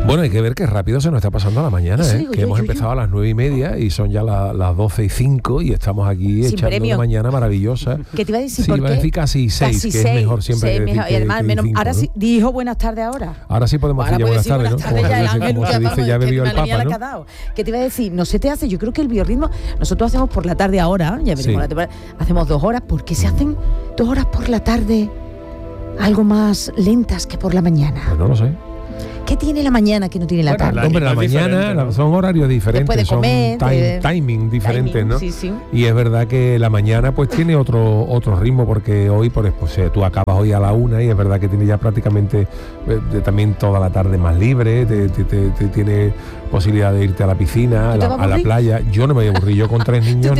Bueno, hay que ver qué rápido se nos está pasando la mañana, que hemos empezado a las 9:30 y son ya las 12:05 y estamos aquí sin echando premio. una mañana maravillosa. ¿Qué te iba a decir? Sí, iba a decir casi 6, que es mejor siempre que decir y además, que 5, ahora ¿no? sí, dijo buenas tardes ahora. Ahora sí podemos decir ya buenas tardes, ¿no? Como se dice, ya bebió el Papa, ¿no? ¿Qué te iba a decir? No se te hace, yo creo que el biorritmo, nosotros hacemos por la tarde ahora, ya veremos la temporada, hacemos 2 horas, ¿por qué se hacen 2 horas por la tarde algo más lentas que por la mañana? Pues no lo sé. ¿Qué tiene la mañana que no tiene la tarde? Hombre, la mañana, ¿no? Son horarios diferentes, de comer, son timing diferentes, ¿no? Sí, sí. Y es verdad que la mañana pues tiene otro ritmo, porque hoy pues tú acabas hoy a la 1 y es verdad que tiene ya prácticamente también toda la tarde más libre, tiene posibilidad de irte a la piscina, a la playa. Yo no me voy a aburrir, yo con 3 niños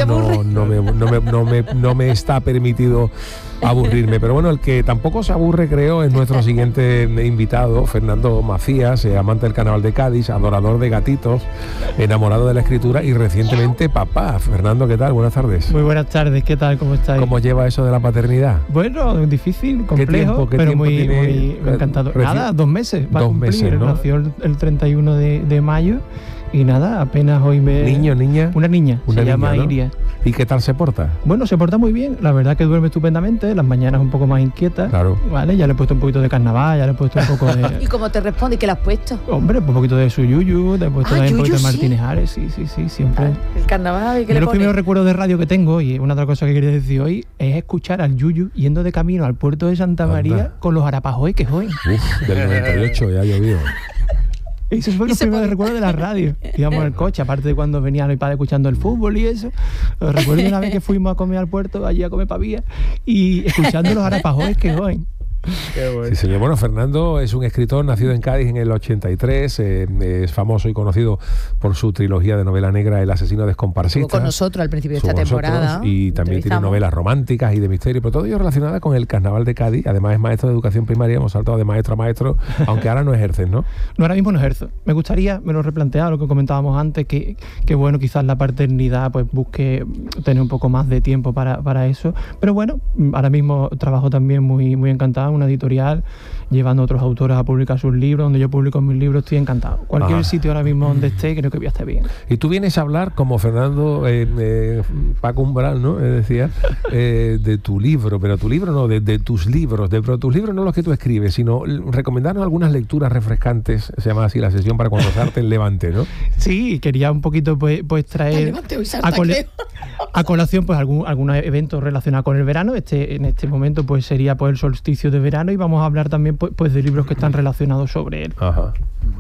no me está permitido aburrirme, pero bueno, el que tampoco se aburre, creo, es nuestro siguiente invitado, Fernando Macías, amante del Carnaval de Cádiz, adorador de gatitos, enamorado de la escritura y recientemente papá. Fernando, ¿qué tal? Buenas tardes. Muy buenas tardes, ¿qué tal? ¿Cómo estáis? ¿Cómo lleva eso de la paternidad? Bueno, difícil, complejo, pero muy encantador. Nada, 2 meses va a cumplir, 2 meses, ¿no? Nació el 31 de mayo. Y nada, apenas hoy me... ¿Niño, niña? Una niña, se llama Iria. ¿Y qué tal se porta? Bueno, se porta muy bien, la verdad que duerme estupendamente, las mañanas un poco más inquietas. Claro. Vale, ya le he puesto un poquito de carnaval, ya le he puesto un poco de... ¿Y cómo te responde? ¿Qué le has puesto? Hombre, un poquito de su yuyu, le he puesto también un poquito de Martínez Ares, sí, siempre. El carnaval, ¿y qué le los pone? primeros recuerdos de radio que tengo, y una otra cosa que quería decir hoy, es escuchar al yuyu yendo de camino al puerto de Santa María con los arapajoy que hoy. Del 98 ya ha llovido. Esos fueron los primeros recuerdos de la radio. Íbamos en el coche, aparte de cuando venía mi padre escuchando el fútbol y eso. Recuerdo una vez que fuimos a comer al puerto, allí a comer pavía, y escuchando los arapajoy que hoy. Qué bueno. Sí, señor. Bueno, Fernando es un escritor nacido en Cádiz en el 83, es famoso y conocido por su trilogía de novela negra El asesino descomparsista. Estuvo con nosotros al principio de esta temporada. Y también tiene novelas románticas y de misterio, pero todo ello relacionado con el Carnaval de Cádiz. Además es maestro de educación primaria, hemos saltado de maestro a maestro, aunque ahora no ejerces, ¿no? No, ahora mismo no ejerzo. Me gustaría, me lo replanteaba, lo que comentábamos antes, que bueno, quizás la paternidad pues busque tener un poco más de tiempo para eso. Pero bueno, ahora mismo trabajo también muy encantado en una editorial, llevando a otros autores a publicar sus libros, donde yo publico mis libros, estoy encantado. Cualquier sitio ahora mismo donde esté, creo que voy a estar bien. Y tú vienes a hablar, como Fernando Paco Umbral, ¿no? Decía, de tu libro, pero tu libro no, de tus libros, pero tus libros no los que tú escribes, sino recomendarnos algunas lecturas refrescantes, se llama así la sesión para cuando sarte el levante, ¿no? Sí, quería un poquito pues traer a colación pues algún evento relacionado con el verano. En este momento pues sería pues el solsticio de verano, y vamos a hablar también pues de libros que están relacionados sobre él. Ajá.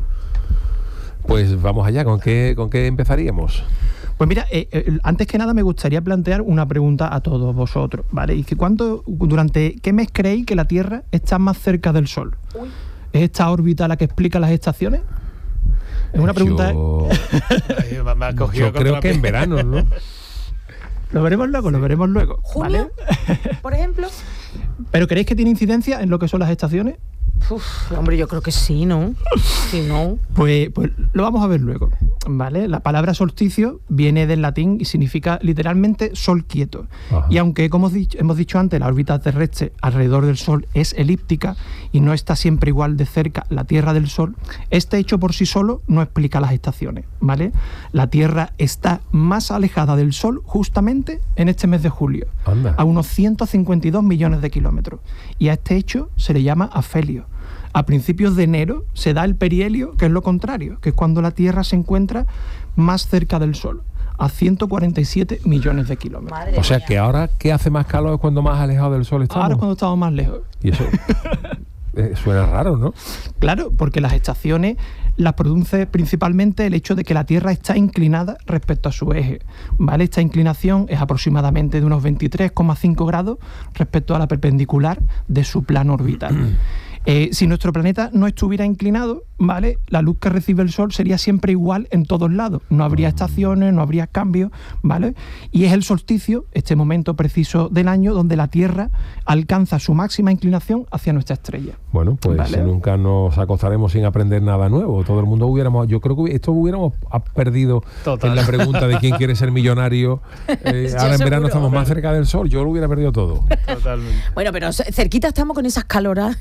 Pues vamos allá, ¿con qué empezaríamos? Pues mira, antes que nada me gustaría plantear una pregunta a todos vosotros, ¿vale? Y que ¿durante qué mes creéis que la Tierra está más cerca del Sol? ¿Es esta órbita la que explica las estaciones? Es una pregunta... Yo creo que en verano, ¿no? Lo veremos luego. ¿Junio, ¿vale? por ejemplo? ¿Pero creéis que tiene incidencia en lo que son las estaciones? Hombre, yo creo que sí, ¿no? Sí, ¿no? Pues lo vamos a ver luego, ¿vale? La palabra solsticio viene del latín y significa literalmente sol quieto. Ajá. Y aunque, como hemos dicho antes, la órbita terrestre alrededor del Sol es elíptica y no está siempre igual de cerca la Tierra del Sol, este hecho por sí solo no explica las estaciones, ¿vale? La Tierra está más alejada del Sol justamente en este mes de julio. Anda. A unos 152 millones de kilómetros. Y a este hecho se le llama afelio. A principios de enero se da el perihelio, que es lo contrario, que es cuando la Tierra se encuentra más cerca del Sol, a 147 millones de kilómetros. O sea que ahora, ¿qué hace más calor es cuando más alejado del Sol estamos? Ahora es cuando estamos más lejos. Y eso suena raro, ¿no? Claro, porque las estaciones las produce principalmente el hecho de que la Tierra está inclinada respecto a su eje, ¿vale? Esta inclinación es aproximadamente de unos 23,5 grados respecto a la perpendicular de su plano orbital. Si nuestro planeta no estuviera inclinado, ¿vale?, la luz que recibe el Sol sería siempre igual en todos lados. No habría estaciones, no habría cambios, ¿vale? Y es el solsticio, este momento preciso del año, donde la Tierra alcanza su máxima inclinación hacia nuestra estrella. Bueno, pues ¿vale? Nunca nos acostaremos sin aprender nada nuevo. Todo el mundo yo creo que esto hubiéramos perdido. Total. En la pregunta de quién quiere ser millonario. Ahora en verano estamos más cerca del Sol, yo lo hubiera perdido todo. Totalmente. Bueno, pero cerquita estamos con esas caloras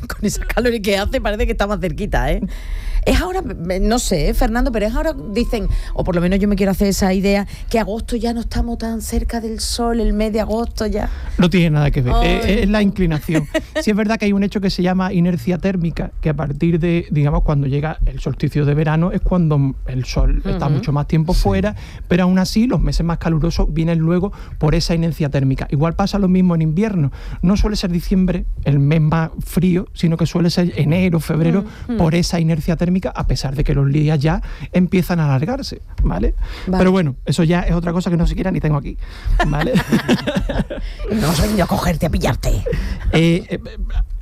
calor que hace, parece que está más cerquita, ¿eh? Es ahora, no sé, Fernando, pero es ahora, dicen, o por lo menos yo me quiero hacer esa idea, que agosto ya no estamos tan cerca del sol, el mes de agosto ya. No tiene nada que ver, es la inclinación. Sí es verdad que hay un hecho que se llama inercia térmica, que a partir de, digamos, cuando llega el solsticio de verano es cuando el sol está mucho más tiempo fuera, pero aún así los meses más calurosos vienen luego por esa inercia térmica. Igual pasa lo mismo en invierno. No suele ser diciembre el mes más frío, sino que suele ser enero, febrero, por esa inercia térmica, a pesar de que los días ya empiezan a alargarse, ¿vale? Pero bueno, eso ya es otra cosa que no siquiera ni tengo aquí, ¿vale? No soy yo a cogerte, a pillarte.